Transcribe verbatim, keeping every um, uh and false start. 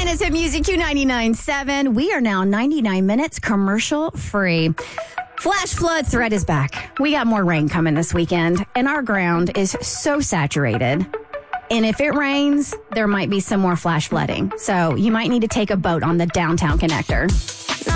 minutes of music, Q ninety-nine point seven. We are now ninety-nine minutes commercial free. Flash flood threat is back. We got more rain coming this weekend, and our ground is so saturated. And if it rains, there might be some more flash flooding. So you might need to take a boat on the downtown connector.